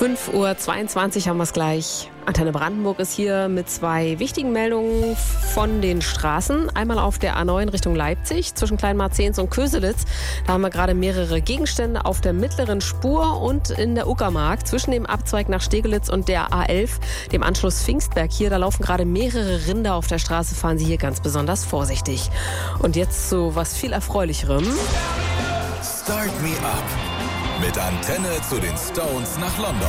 5:22 Uhr haben wir es gleich. Antenne Brandenburg ist hier mit zwei wichtigen Meldungen von den Straßen. Einmal auf der A9 Richtung Leipzig zwischen Kleinmarzens und Köselitz. Da haben wir gerade mehrere Gegenstände auf der mittleren Spur und in der Uckermark zwischen dem Abzweig nach Steglitz und der A11, dem Anschluss Pfingstberg hier. Da laufen gerade mehrere Rinder auf der Straße. Fahren Sie hier ganz besonders vorsichtig. Und jetzt zu was viel Erfreulicherem. Start Me Up. Mit Antenne zu den Stones nach London.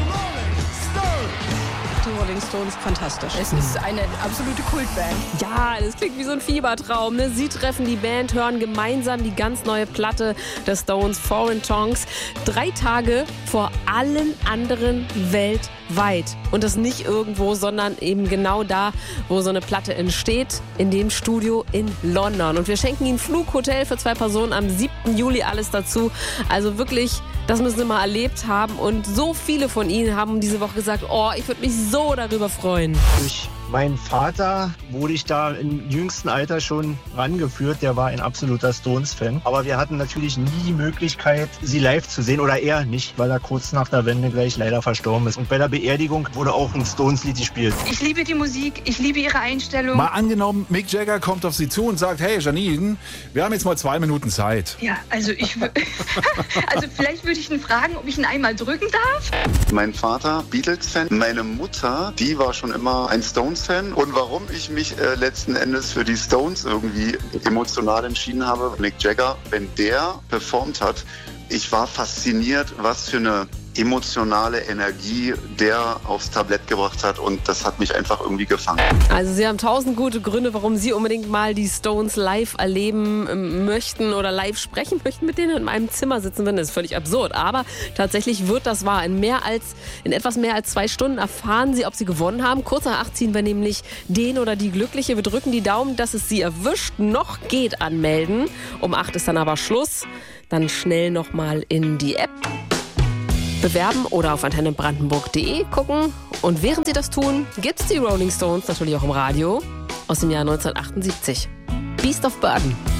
Die Rolling Stones, fantastisch. Es ist eine absolute Kultband. Ja, das klingt wie so ein Fiebertraum. Ne? Sie treffen die Band, hören gemeinsam die ganz neue Platte der Stones, Foreign Tongues. 3 Tage vor allen anderen weltweit. Und das nicht irgendwo, sondern eben genau da, wo so eine Platte entsteht, in dem Studio in London. Und wir schenken Ihnen Flug, Hotel für 2 Personen am 7. Juli, alles dazu. Also wirklich, das müssen Sie mal erlebt haben. Und so viele von Ihnen haben diese Woche gesagt, oh, ich würde mich so darüber freuen. Durch meinen Vater wurde ich da im jüngsten Alter schon rangeführt. Der war ein absoluter Stones-Fan. Aber wir hatten natürlich nie die Möglichkeit, sie live zu sehen. Oder er nicht, weil er kurz nach der Wende gleich leider verstorben ist. Und bei der Beerdigung wurde auch ein Stones-Lied gespielt. Ich liebe die Musik, ich liebe ihre Einstellung. Mal angenommen, Mick Jagger kommt auf Sie zu und sagt, hey Janine, wir haben jetzt mal 2 Minuten Zeit. Ja, also also vielleicht würde ich ihn fragen, ob ich ihn einmal drücken darf. Mein Vater, Beatles-Fan. Meine Mutter, die war schon immer ein Stones-Fan. Und warum ich mich letzten Endes für die Stones irgendwie emotional entschieden habe, Mick Jagger, wenn der performt hat, ich war fasziniert, was für eine emotionale Energie der aufs Tablett gebracht hat, und das hat mich einfach irgendwie gefangen. Also Sie haben 1000 gute Gründe, warum Sie unbedingt mal die Stones live erleben möchten oder live sprechen möchten, mit denen in einem Zimmer sitzen würden. Das ist völlig absurd, aber tatsächlich wird das wahr. In etwas mehr als 2 Stunden erfahren Sie, ob Sie gewonnen haben. Kurz nach 8 ziehen wir nämlich den oder die Glückliche. Wir drücken die Daumen, dass es Sie erwischt. Noch geht anmelden. Um 8 ist dann aber Schluss. Dann schnell nochmal in die App bewerben oder auf antennebrandenburg.de gucken. Und während Sie das tun, gibt's die Rolling Stones natürlich auch im Radio aus dem Jahr 1978. Beast of Burden.